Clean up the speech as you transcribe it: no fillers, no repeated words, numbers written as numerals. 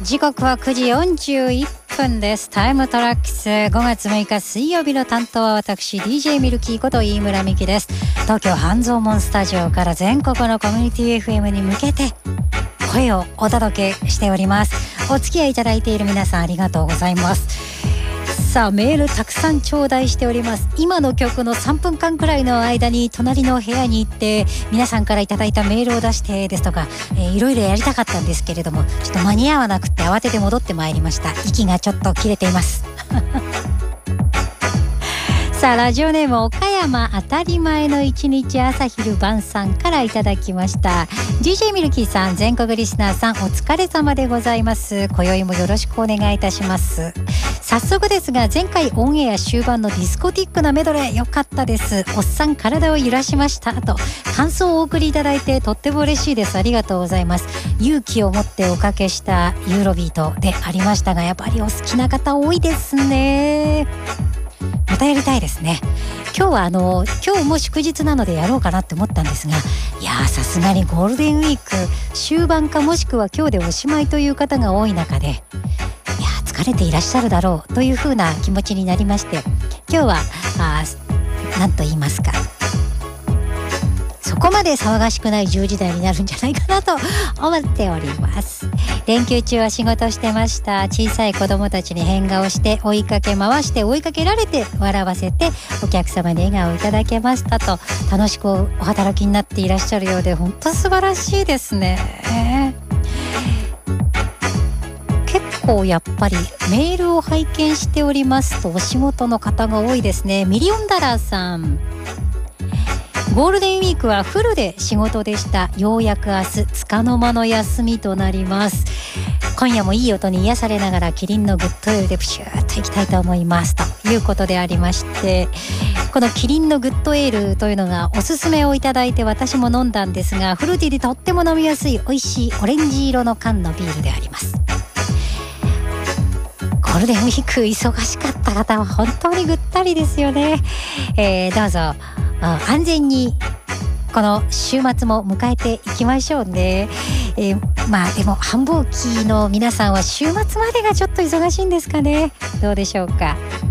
時刻は9時41分です。タイムトラックス5月6日水曜日の担当は私 DJ ミルキーこと飯村美希です。東京半蔵門スタジオから全国のコミュニティ FM に向けて声をお届けしております。お付き合いいただいている皆さんありがとうございます。さあメールたくさん頂戴しております。今の曲の3分間くらいの間に隣の部屋に行って皆さんからいただいたメールを出してですとか、いろいろやりたかったんですけれども、ちょっと間に合わなくて慌てて戻ってまいりました。息がちょっと切れていますさあラジオネーム岡山当たり前の一日朝昼晩さんからいただきました。 DJ ミルキーさん、全国リスナーさん、お疲れ様でございます。今宵もよろしくお願いいたします。早速ですが、前回オンエア終盤のディスコティックなメドレー良かったです。おっさん体を揺らしましたと感想をお送りいただいてとっても嬉しいです。ありがとうございます。勇気を持っておかけしたユーロビートでありましたが、やっぱりお好きな方多いですね。またやりたいですね。今日は今日も祝日なのでやろうかなって思ったんですが、いやさすがにゴールデンウィーク終盤かもしくは今日でおしまいという方が多い中で、いや疲れていらっしゃるだろうというふうな気持ちになりまして、今日は何と言いますか、そこまで騒がしくない10時台になるんじゃないかなと思っております。連休中は仕事してました。小さい子供たちに変顔して追いかけ回して追いかけられて笑わせてお客様に笑顔をいただけましたと、楽しくお働きになっていらっしゃるようで本当素晴らしいですね。結構やっぱりメールを拝見しておりますとお仕事の方が多いですね。ミリオンダラーさん、ゴールデンウィークはフルで仕事でした。ようやく明日束の間の休みとなります。今夜もいい音に癒されながらキリンのグッドエールでプシューッといきたいと思いますということでありまして、このキリンのグッドエールというのがおすすめをいただいて私も飲んだんですが、フルーティーでとっても飲みやすい美味しいオレンジ色の缶のビールであります。ゴールデンウィーク忙しかった方は本当にぐったりですよね。どうぞ安全にこの週末も迎えていきましょうね。まあでも繁忙期の皆さんは週末までがちょっと忙しいんですかね。どうでしょうか。